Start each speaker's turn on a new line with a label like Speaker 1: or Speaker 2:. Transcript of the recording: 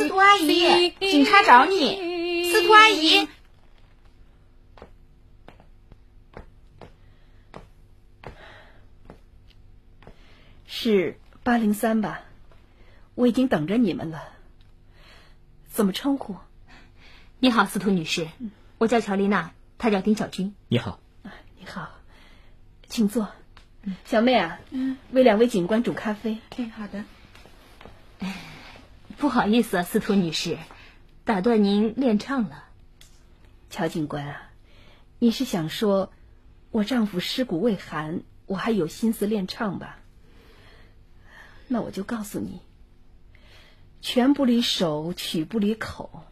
Speaker 1: 图阿姨，警察找你。司徒阿姨。
Speaker 2: 是803吧？我已经等着你们了。怎么称呼？
Speaker 3: 你好，司徒女士，我叫乔丽娜，她叫丁小军。
Speaker 4: 你好。
Speaker 2: 你好，请坐。小妹啊，为2位警官煮咖啡。
Speaker 1: 好的。
Speaker 3: 不好意思啊，司徒女士，打断您练唱了。
Speaker 2: 乔警官啊，你是想说我丈夫尸骨未寒，我还有心思练唱吧？那我就告诉你，拳不离手，曲不离口。